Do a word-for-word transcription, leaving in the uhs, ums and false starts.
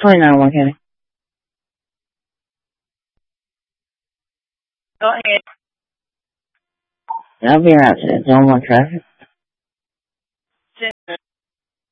twenty-nine one Kenny. Go ahead. I'll be out there. Don't want traffic.